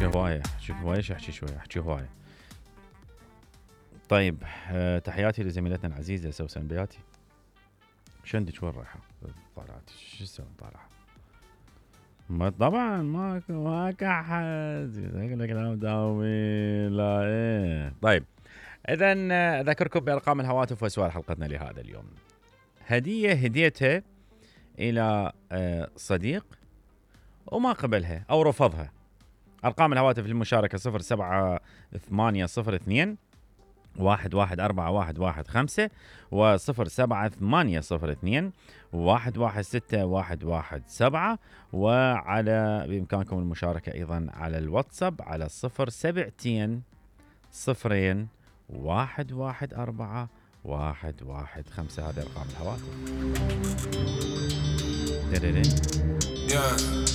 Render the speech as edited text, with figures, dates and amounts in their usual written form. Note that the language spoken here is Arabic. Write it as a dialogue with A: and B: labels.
A: احكي هوايه احكي هوايه. طيب تحياتي لزميلتنا العزيزه سوسن بياتي. شندك وين رايحه؟ طلعت شو تسوي طالعه؟ ما طبعا ما احد يقول لك كلام داوي لا ايه. طيب اذا اذكركم بارقام الهواتف وسؤال حلقتنا لهذا اليوم. هديه هديتها الى صديق وما قبلها او رفضها. ارقام الهواتف للمشاركه 078002 114115 و078002 116117. وعلى بإمكانكم المشاركة أيضا على الواتساب على 0700 0 114 115. هذه أرقام الهواتف.